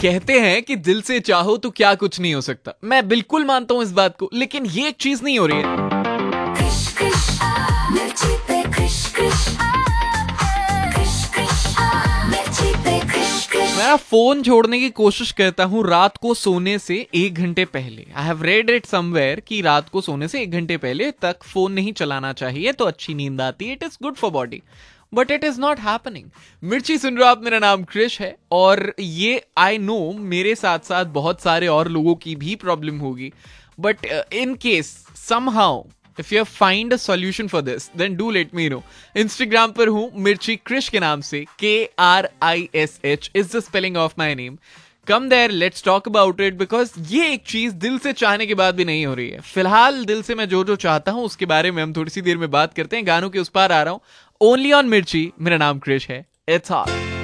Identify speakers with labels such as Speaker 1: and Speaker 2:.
Speaker 1: कहते हैं कि दिल से चाहो तो क्या कुछ नहीं हो सकता। मैं बिल्कुल मानता हूं इस बात को, लेकिन ये एक चीज नहीं हो रही है। मैं फोन छोड़ने की कोशिश करता हूं रात को सोने से 1 घंटे पहले। I have read it somewhere कि रात को सोने से 1 घंटे पहले तक फोन नहीं चलाना चाहिए, तो अच्छी नींद आती है, it is good for body. But it is not happening. मिर्ची सुन रहे हो आप, मेरा नाम क्रिश है और ये आई नो मेरे साथ साथ बहुत सारे और लोगों की भी प्रॉब्लम होगी। But in case somehow if you find a solution for this, then do let me know. Instagram पर हूँ मिर्ची क्रिश के नाम से, KRISH is the spelling of my name. Come there, let's talk about it, because ये एक चीज दिल से चाहने के बाद भी नहीं हो रही है। फिलहाल दिल से मैं जो जो चाहता हूँ उसके बारे में हम थोड़ी सी देर में बात करते हैं। गानों के उस पार आ रहा हूँ, ओनली ऑन मिर्ची। मेरा नाम क्रिश है, इट्स हॉट।